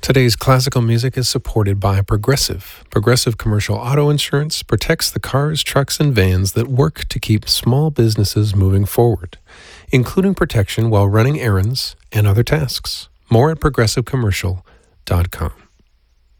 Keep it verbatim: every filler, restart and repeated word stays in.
Today's classical music is supported by Progressive. Progressive Commercial Auto Insurance protects the cars, trucks, and vans that work to keep small businesses moving forward, including protection while running errands and other tasks. More at progressive commercial dot com.